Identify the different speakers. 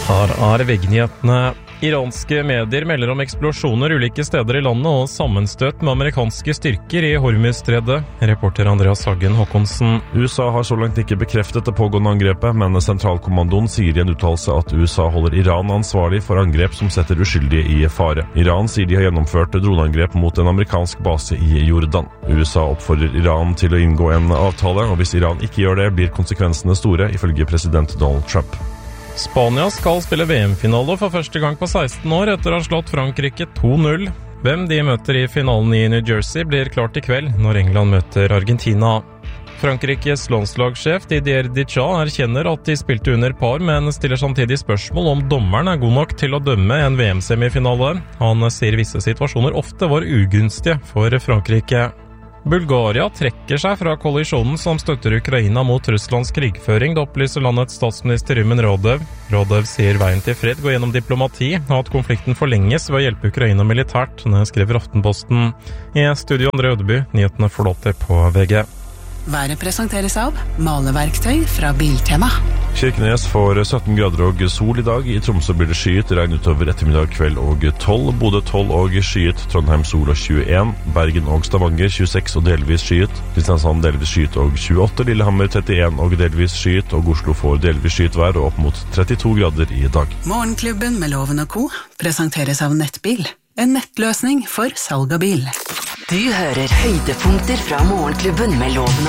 Speaker 1: Her VG-nyhetene. Iranske medier melder om eksplosjoner ulike steder i landet og sammenstøt med amerikanske styrker i Hormuzstredet. Reporter Andreas Hagen Håkonsen.
Speaker 2: USA har så langt ikke bekreftet det pågående angrepet, men sentralkommandoen sier i en uttalelse at USA holder Iran ansvarlig for angrep som setter uskyldige i fare. Iran sier de har gjennomført droneangrep mot en amerikansk base i Jordan. USA oppfordrer Iran til å inngå en avtale, og hvis Iran ikke gjør det, blir konsekvensene store, ifølge president Donald Trump.
Speaker 1: Spania skal spille VM-finale for første gang på 16 år etter å ha slått Frankrike 2-0. Hvem de møter i finalen i New Jersey blir klart i kveld når England møter Argentina. Frankrikes landslagssjef Didier Deschamps erkjenner at de spilte under par, men stiller samtidig spørsmål om dommeren er god nok til å dømme en VM-semifinale. Han sier visse situasjoner ofte var ugunstige for Frankrike. Bulgaria trekker seg fra koalisjonen som støtter Ukraina mot Russlands krigføring, det opplyser landets statsminister Rumen Radev. Radev sier veien til fred går gjennom diplomati, og at konflikten forlenges ved å hjelpe Ukraina militært, skriver Aftenposten. I studio Andre Ødeby, nyhetene forlater på VG.
Speaker 3: Været presenteres av maleverktøy fra Biltema.
Speaker 2: Kirkenes får 17 grader og sol i dag. I Tromsø blir det skyet, regn utover ettermiddag, kveld og 12. Bodø 12 og skyet, Trondheim sol og 21. Bergen og Stavanger 26 og delvis skyet. Kristiansand delvis skyet og 28. Lillehammer 31 og delvis skyet, og Oslo får delvis skyet vær og opp mot 32 grader i dag.
Speaker 3: Morgenklubben med Loven og Co. presenteres av Nettbil. En nettløsning for salg av bil.
Speaker 4: Du hører høydepunkter fra Morgenklubben med Loven og